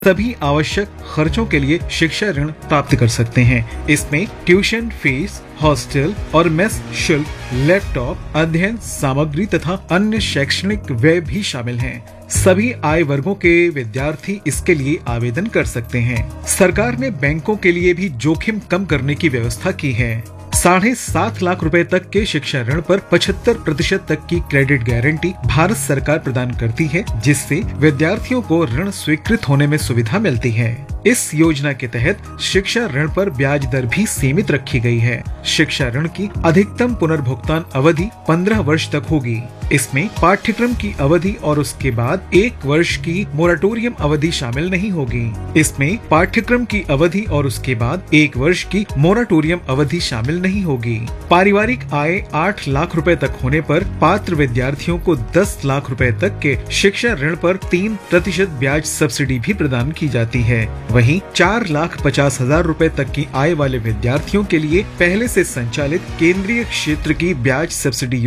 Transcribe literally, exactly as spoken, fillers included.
सभी आवश्यक खर्चों के लिए शिक्षा ऋण प्राप्त कर सकते हैं। इसमें ट्यूशन फीस, हॉस्टल और मेस शुल्क, लैपटॉप, अध्ययन सामग्री तथा अन्य शैक्षणिक व्यय भी शामिल हैं। सभी आय वर्गों के विद्यार्थी इसके लिए आवेदन कर सकते हैं। सरकार ने बैंकों के लिए भी जोखिम कम करने की व्यवस्था की है। साढ़े सात लाख रुपए तक के शिक्षा ऋण पर पचहत्तर प्रतिशत तक की क्रेडिट गारंटी भारत सरकार प्रदान करती है, जिससे विद्यार्थियों को ऋण स्वीकृत होने में सुविधा मिलती है। इस योजना के तहत शिक्षा ऋण पर ब्याज दर भी सीमित रखी गई है। शिक्षा ऋण की अधिकतम पुनर्भुगतान अवधि पंद्रह वर्ष तक होगी। इसमें पाठ्यक्रम की अवधि और उसके बाद एक वर्ष की मोराटोरियम अवधि शामिल नहीं होगी। इसमें पाठ्यक्रम की अवधि और उसके बाद एक वर्ष की मोराटोरियम अवधि शामिल नहीं होगी। पारिवारिक आय आठ लाख रुपए तक होने पर पात्र विद्यार्थियों को दस लाख रुपए तक के शिक्षा ऋण पर तीन प्रतिशत ब्याज सब्सिडी भी प्रदान की जाती है। वहीं चार लाख पचास हजार रुपए तक की आय वाले विद्यार्थियों के लिए पहले से संचालित केंद्रीय क्षेत्र की ब्याज सब्सिडी